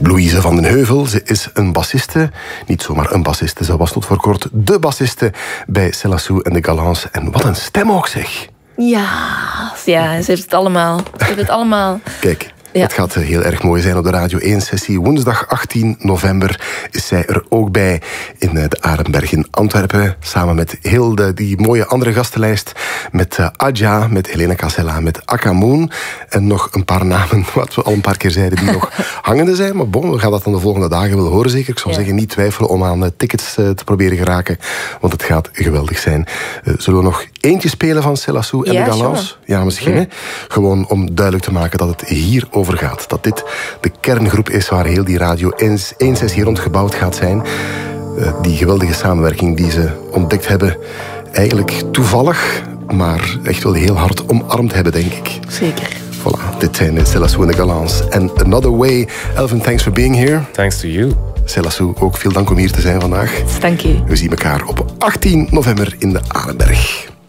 Louise van den Heuvel. Ze is een bassiste. Niet zomaar een bassiste, ze was tot voor kort de bassiste bij Céla en de Galants. En wat een stem ook, zeg. Ja, ze heeft het allemaal. Kijk. Ja. Het gaat heel erg mooi zijn op de Radio 1-sessie. Woensdag 18 november is zij er ook bij in de Arenberg in Antwerpen. Samen met heel die mooie andere gastenlijst. Met Adja, met Helena Casella, met Akamoon. En nog een paar namen, wat we al een paar keer zeiden, die nog hangende zijn. Maar bon, we gaan dat dan de volgende dagen wel horen zeker. Ik zou zeggen, niet twijfelen om aan tickets te proberen geraken. Want het gaat geweldig zijn. Zullen we nog eentje spelen van Céla en de Galants? Sure. Ja, misschien. Hè? Gewoon om duidelijk te maken dat het hier over gaat. Dat dit de kerngroep is waar heel die Radio 1-sessie rond gebouwd gaat zijn. Die geweldige samenwerking die ze ontdekt hebben. Eigenlijk toevallig, maar echt wel heel hard omarmd hebben, denk ik. Zeker. Voilà, dit zijn Céla en de Galants. En Another Way. Elvin, thanks for being here. Thanks to you. Céla, ook veel dank om hier te zijn vandaag. Dank je. We zien elkaar op 18 november in de Arenberg.